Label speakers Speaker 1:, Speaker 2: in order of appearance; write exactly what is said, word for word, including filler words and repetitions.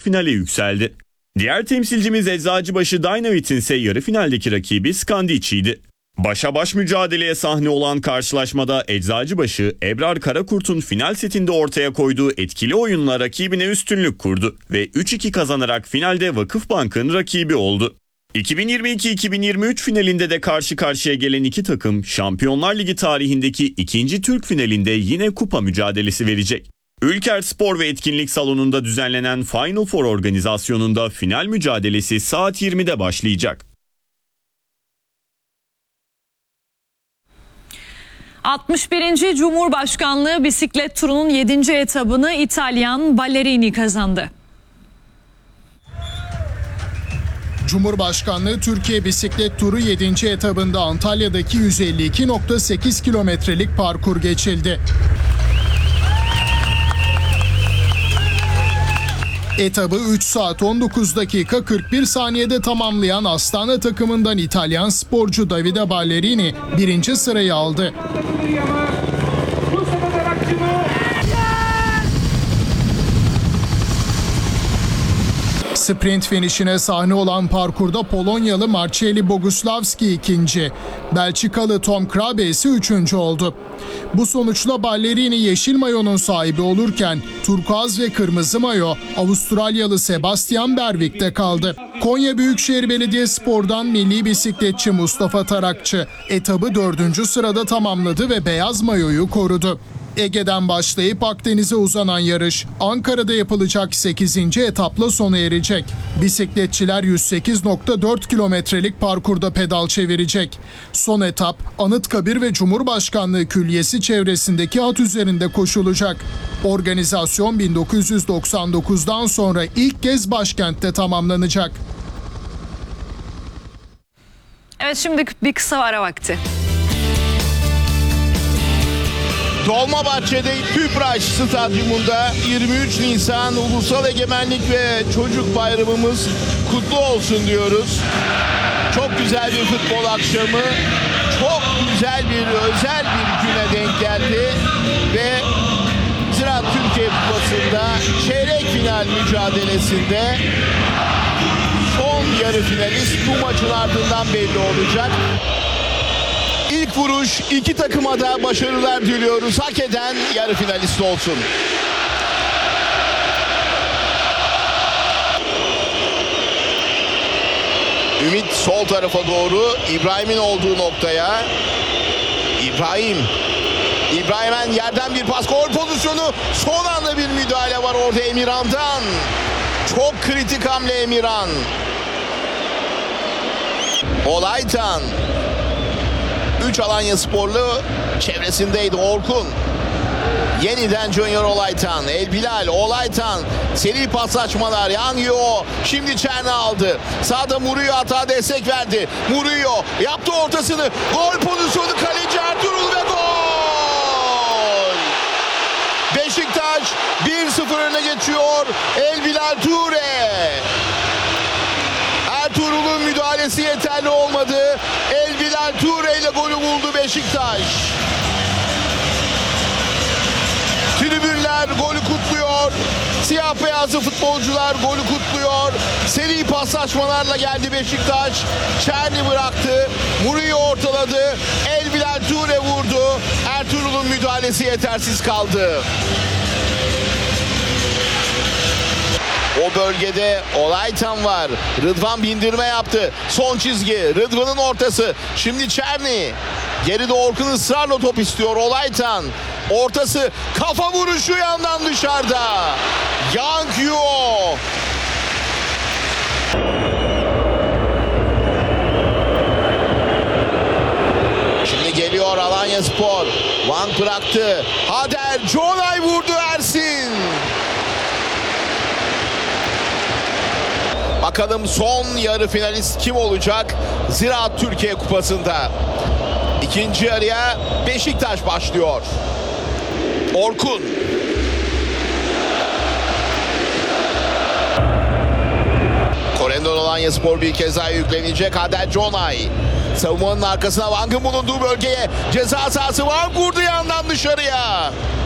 Speaker 1: finale yükseldi. Diğer temsilcimiz Eczacıbaşı Dynamite'in ise yarı finaldeki rakibi Skandicci'ydi. Başa baş mücadeleye sahne olan karşılaşmada Eczacıbaşı, Ebrar Karakurt'un final setinde ortaya koyduğu etkili oyunla rakibine üstünlük kurdu ve üç iki kazanarak finalde Vakıfbank'ın rakibi oldu. iki bin yirmi iki iki bin yirmi üç finalinde de karşı karşıya gelen iki takım Şampiyonlar Ligi tarihindeki ikinci Türk finalinde yine kupa mücadelesi verecek. Ülker Spor ve Etkinlik Salonu'nda düzenlenen Final Four organizasyonunda final mücadelesi saat yirmide başlayacak.
Speaker 2: altmış birinci Cumhurbaşkanlığı bisiklet turunun yedinci etabını İtalyan Ballerini kazandı.
Speaker 3: Cumhurbaşkanlığı Türkiye Bisiklet Turu yedinci etabında Antalya'daki yüz elli iki nokta sekiz kilometrelik parkur geçildi. Etabı üç saat on dokuz dakika kırk bir saniyede tamamlayan Astana takımından İtalyan sporcu Davide Ballerini birinci sırayı aldı. Sprint finişine sahne olan parkurda Polonyalı Marceli Bogusławski ikinci, Belçikalı Tom Krabe ise üçüncü oldu. Bu sonuçla Ballerini yeşil mayonun sahibi olurken turkuaz ve kırmızı mayo Avustralyalı Sebastian Berwick'te kaldı. Konya Büyükşehir Belediyespor'dan milli bisikletçi Mustafa Tarakçı etabı dördüncü sırada tamamladı ve beyaz mayoyu korudu. Ege'den başlayıp Akdeniz'e uzanan yarış Ankara'da yapılacak sekizinci etapla sona erecek. Bisikletçiler yüz sekiz nokta dört kilometrelik parkurda pedal çevirecek. Son etap Anıtkabir ve Cumhurbaşkanlığı Külliyesi çevresindeki at üzerinde koşulacak. Organizasyon bin dokuz yüz doksan dokuzdan sonra ilk kez başkentte tamamlanacak.
Speaker 2: Evet, şimdi bir kısa ara vakti.
Speaker 4: Dolmabahçe'de Tüpraş Stadyumunda yirmi üç Nisan Ulusal Egemenlik ve Çocuk Bayramımız kutlu olsun diyoruz. Çok güzel bir futbol akşamı, çok güzel bir özel bir güne denk geldi ve Ziraat Türkiye Kupası'nda çeyrek final mücadelesinde son yarı finalist bu maçın ardından belli olacak. İlk vuruş iki takıma da başarılar diliyoruz. Hak eden yarı finalist olsun. Ümit sol tarafa doğru İbrahim'in olduğu noktaya. İbrahim. İbrahim'en yerden bir pas, gol pozisyonu. Son anda bir müdahale var orada Emirhan'dan. Çok kritik hamle Emirhan. Olaytan. üç Alanya Sporlu çevresindeydi Orkun. Yeniden Junior Olaytan. El Bilal, Olaytan. Seri paslaşmalar. Yangyo. Şimdi Çerni aldı. Sağda Murillo hata destek verdi. Murillo yaptı ortasını. Gol pozisyonu, kaleci Ertuğrul ve gol. Beşiktaş bir sıfır öne geçiyor. El Bilal Ture. Ertuğrul'un müdahalesi yeterli olmadı. El Bilal Ture ile golü buldu Beşiktaş. Tribünler golü kutluyor. Siyah beyazlı futbolcular golü kutluyor. Seri paslaşmalarla geldi Beşiktaş. Çerni bıraktı. Murillo ortaladı. El Bilal Ture vurdu. Ertuğrul'un müdahalesi yetersiz kaldı. O bölgede Olaytan var. Rıdvan bindirme yaptı. Son çizgi. Rıdvan'ın ortası. Şimdi Çerni. Geride Orkun ısrarla top istiyor. Olaytan. Ortası. Kafa vuruşu yandan dışarıda. Yangyo. Şimdi geliyor Alanya Spor. Van bıraktı. Hader. Jonay vurdu Ersin. Bakalım son yarı finalist kim olacak Ziraat Türkiye Kupası'nda? İkinci yarıya Beşiktaş başlıyor. Orkun. Korendon Alanya Spor bir kez daha yüklenecek. Hader Jonay. Savunmanın arkasına Vang'ın bulunduğu bölgeye ceza sahası, Vang vurdu yandan dışarıya.